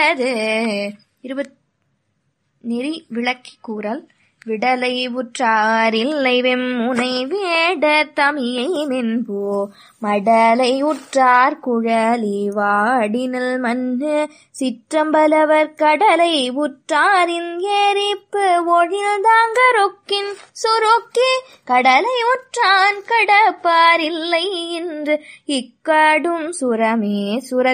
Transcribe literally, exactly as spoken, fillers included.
உற்றது. இருபத் நெறி விளக்கி கூறல். விடலை உற்றாரில்லை வெம்முனை வேட தமியை மென்போ மடலை உற்றார் குழலி வாடினல் மண்ணு சிற்றம்பலவர் கடலை உற்றாரின் ஏரிப்பு ஒழில்தாங்கரொக்கின் சுருக்கி கடலை உற்றான் கடப்பாரில்லை என்று இக்கடும் சுரமே சுர